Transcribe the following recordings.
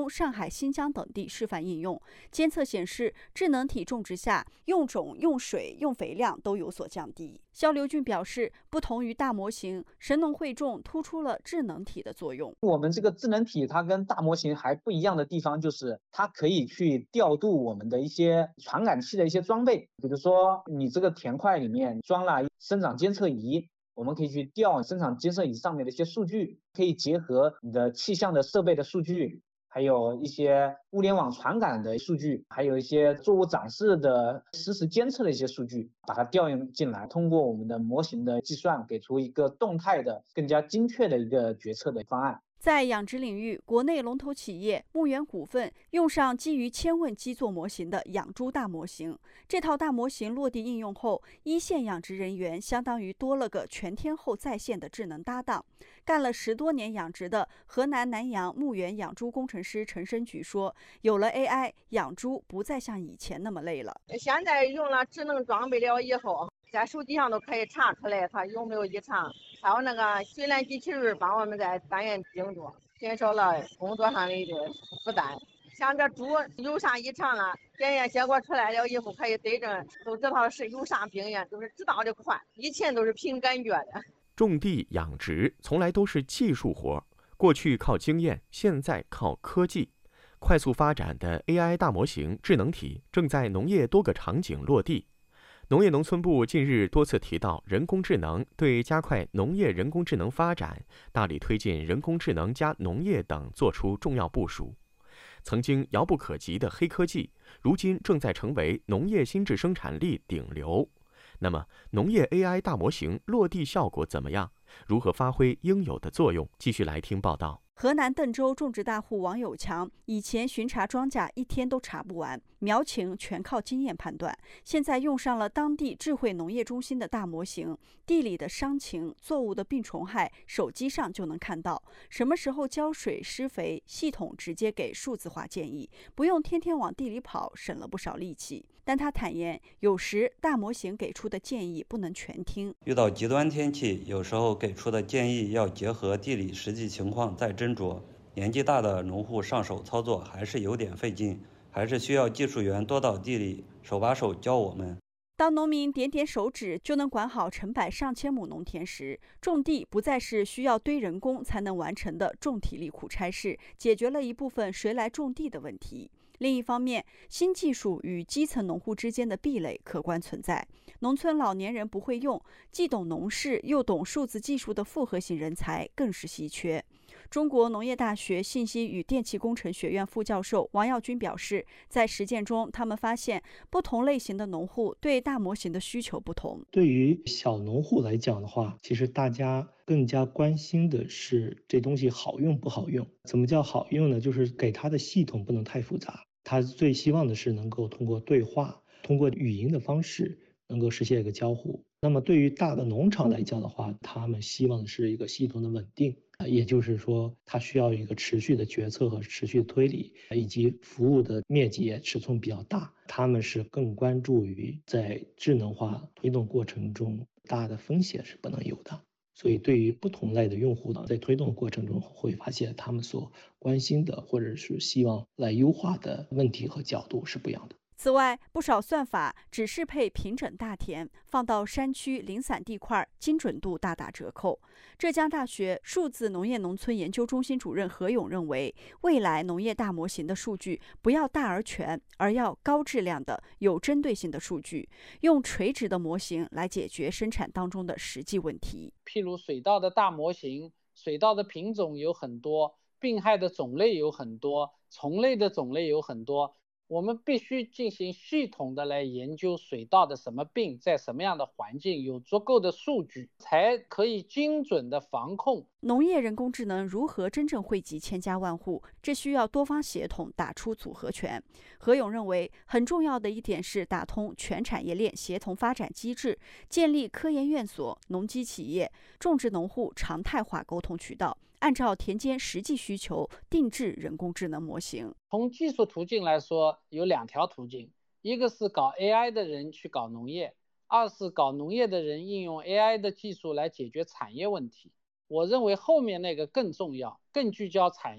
州、上海、新疆等地示范应用。监测显示，智能体种植下用种、用水、用肥量都有所降低。肖刘俊表示，不同于大模型，神农汇种突出了智能体的作用。 我们这个智能体它跟大模型还不一样的地方，就是它可以去调度我们的一些传感器的一些装备，比如说你这个田块里面装了生长监测仪，我们可以去调生长监测仪上面的一些数据，可以结合你的气象的设备的数据，还有一些物联网传感的数据，还有一些作物长势的实时监测的一些数据，把它调用进来，通过我们的模型的计算，给出一个动态的、更加精确的一个决策的方案。 在养殖领域，国内龙头企业牧原股份用上基于千问基座模型的养猪大模型。这套大模型落地应用后，一线养殖人员相当于多了个全天候在线的智能搭档。干了10多年养殖的河南南阳牧原养猪工程师陈申举说：“有了 AI， 养猪不再像以前那么累了。 现在用了智能装备了以后，在手机上都可以查出来它有没有异常。还有那个水缆机器人帮我们在单元精度，减少了工作上的负担。像这猪有啥异常了，检验结果出来了以后可以对症，都知道是有啥病源，都是知道的快。以前都是凭感觉的。 种地养殖从来都是技术活，过去靠经验，现在靠科技。快速发展的 AI 大模型智能体正在农业多个场景落地。农业农村部近日多次提到人工智能，对加快农业人工智能发展、大力推进人工智能加农业等作出重要部署。曾经遥不可及的黑科技，如今正在成为农业新质生产力顶流。那么，农业 AI 大模型落地效果怎么样？如何发挥应有的作用？继续来听报道。 河南邓州种植大户王有强以前巡查庄稼一天都查不完，苗情全靠经验判断。现在用上了当地智慧农业中心的大模型，地里的伤情、作物的病虫害，手机上就能看到。什么时候浇水、施肥，系统直接给数字化建议，不用天天往地里跑，省了不少力气。但他坦言，有时大模型给出的建议不能全听。 遇到极端天气，有时候给出的建议要结合地理实际情况再斟酌。年纪大的农户上手操作还是有点费劲，还是需要技术员多到地里手把手教我们。 当农民点点手指就能管好成百上千亩农田时，种地不再是需要堆人工才能完成的重体力苦差事，解决了一部分谁来种地的问题。另一方面，新技术与基层农户之间的壁垒客观存在。农村老年人不会用，既懂农事又懂数字技术的复合型人才更是稀缺。中国农业大学信息与电气工程学院副教授王耀军表示，在实践中，他们发现不同类型的农户对大模型的需求不同。 对于小农户来讲的话，其实大家更加关心的是这东西好用不好用。怎么叫好用呢？就是给它的系统不能太复杂。他最希望的是能够通过对话，通过语音的方式能够实现一个交互。那么对于大的农场来讲的话，他们希望的是一个系统的稳定，也就是说它需要一个持续的决策和持续的推理，以及服务的面积也尺寸比较大。他们是更关注于在智能化推动过程中大的风险是不能有的。所以对于不同类的用户呢，在推动过程中会发现他们所关心的或者是希望来优化的问题和角度是不一样的。 此外，不少算法只适配平整大田，放到山区零散地块，精准度大打折扣。浙江大学数字农业农村研究中心主任何勇认为，未来农业大模型的数据不要大而全，而要高质量的、有针对性的数据，用垂直的模型来解决生产当中的实际问题。 譬如水稻的大模型，水稻的品种有很多，病害的种类有很多，虫类的种类有很多。我们必须进行系统的来研究水稻的什么病，在什么样的环境，有足够的数据，才可以精准的防控。 农业人工智能如何真正惠及千家万户，这需要多方协同，打出组合拳。何勇认为，很重要的一点是打通全产业链协同发展机制，建立科研院所、农机企业、种植农户常态化沟通渠道，按照田间实际需求定制人工智能模型。 从技术途径来说，有2条途径，一个是搞 AI 的人去搞农业，二是搞农业的人应用 AI 的技术来解决产业问题。我认为后面那个更重要，更聚焦产业，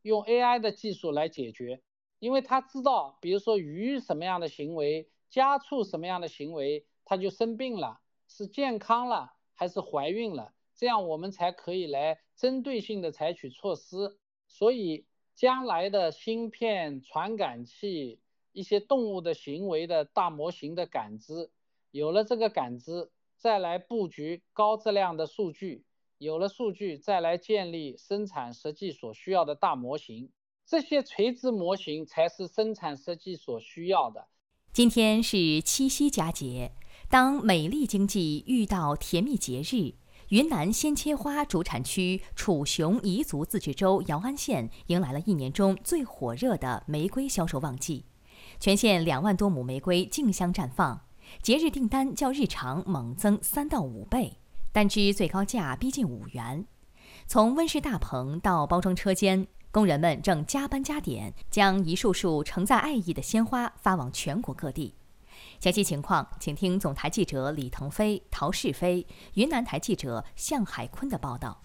用 AI 的技术来解决，因为他知道，比如说鱼什么样的行为，家畜什么样的行为，它就生病了，是健康了还是怀孕了，这样我们才可以来针对性的采取措施。所以将来的芯片、传感器、一些动物的行为的大模型的感知，有了这个感知，再来布局高质量的数据，有了数据再来建立生产设计所需要的大模型，这些垂直模型才是生产设计所需要的。 今天是七夕佳节，当美丽经济遇到甜蜜节日，云南鲜切花主产区楚雄彝族自治州姚安县迎来了1年中最火热的玫瑰销售旺季，全县2万多亩玫瑰竞相绽放，节日订单较日常猛增3到5倍，单支最高价逼近5元。从温室大棚到包装车间，工人们正加班加点，将一束束承载爱意的鲜花发往全国各地。详细情况，请听总台记者李腾飞、陶世飞、云南台记者向海坤的报道。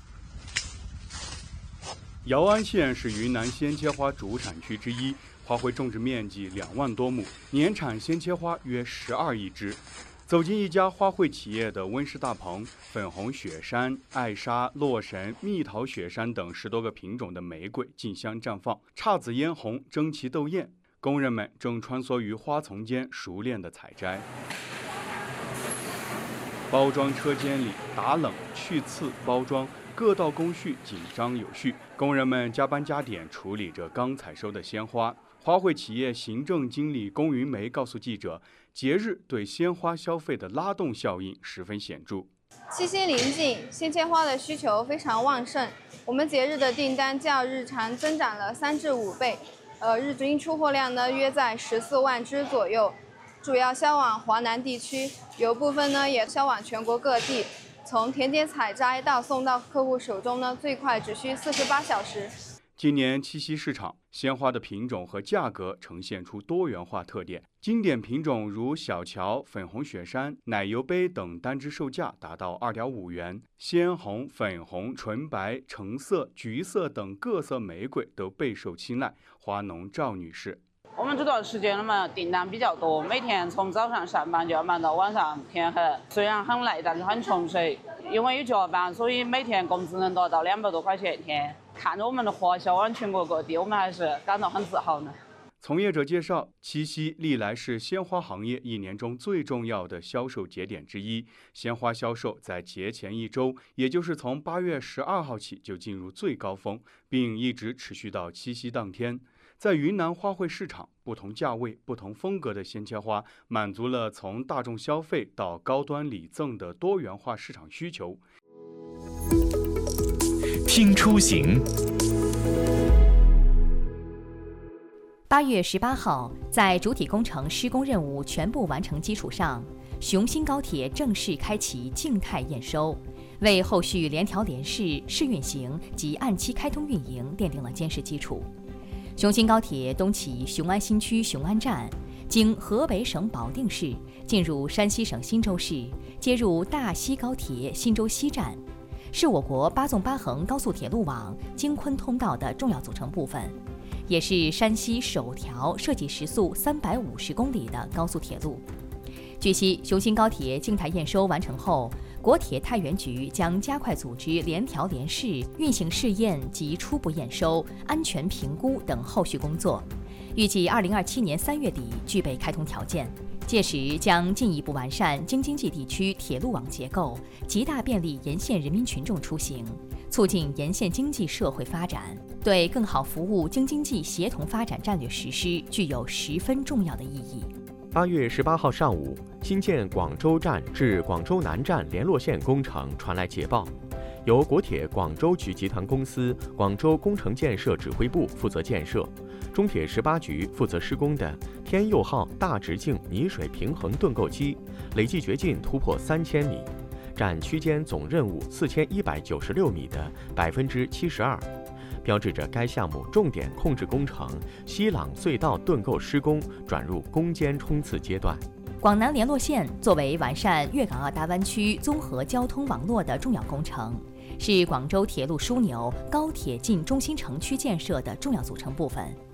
姚安县是云南鲜切花主产区之一，花卉种植面积2万多亩，年产鲜切花约12亿枝。走进一家花卉企业的温室大棚，粉红雪山、艾莎、洛神、蜜桃雪山等10多个品种的玫瑰竞相绽放，姹紫嫣红，争奇斗艳。工人们正穿梭于花丛间，熟练地采摘。包装车间里打冷、去刺、包装各道工序紧张有序，工人们加班加点处理着刚采收的鲜花。花卉企业行政经理龚云梅告诉记者，节日对鲜花消费的拉动效应十分显著。 七夕临近，鲜切花的需求非常旺盛，我们节日的订单较日常增长了3至5倍。日均出货量呢约在14万支左右，主要销往华南地区，有部分呢也销往全国各地。从田间采摘到送到客户手中呢，最快只需48小时。 今年七夕市场，鲜花的品种和价格呈现出多元化特点。经典品种如小乔、粉红雪山、奶油杯等单支售价达到2.5元，鲜红、粉红、纯白、橙色、橘色等各色玫瑰都备受青睐。花农赵女士： 我们这段时间嘛，订单比较多，每天从早上上班就要忙到晚上天黑，虽然很累，但是很充实。因为有加班，所以每天工资能达到200多块钱一天。看着我们的花销往全国各地，我们还是感到很自豪呢。 从业者介绍，七夕历来是鲜花行业1年中最重要的销售节点之一。鲜花销售在节前1周，也就是从8月12号起就进入最高峰，并一直持续到七夕当天。在云南花卉市场，不同价位、不同风格的鲜切花，满足了从大众消费到高端礼赠的多元化市场需求。 听出行。 8月18号，在主体工程施工任务全部完成基础上，雄新高铁正式开启静态验收，为后续联调联试、试运行及按期开通运营奠定了坚实基础。雄新高铁东起雄安新区雄安站，经河北省保定市进入山西省忻州市，接入大西高铁忻州西站，是我国8纵8横高速铁路网京昆通道的重要组成部分，也是山西首条设计时速350公里的高速铁路。据悉，雄新高铁静态验收完成后，国铁太原局将加快组织联调联试、运行试验及初步验收、安全评估等后续工作，预计2027年3月底具备开通条件。届时将进一步完善京津冀地区铁路网结构，极大便利沿线人民群众出行，促进沿线经济社会发展，对更好服务京津冀协同发展战略实施具有十分重要的意义。 8月18号上午，新建广州站至广州南站联络线工程传来捷报，由国铁广州局集团公司广州工程建设指挥部负责建设，中铁18局负责施工的天佑号大直径泥水平衡盾构机，累计掘进突破3000米，占区间总任务4196米的72%，标志着该项目重点控制工程西朗隧道盾构施工转入攻坚冲刺阶段。 广南联络线作为完善粤港澳大湾区综合交通网络的重要工程， 是广州铁路枢纽高铁进中心城区建设的重要组成部分。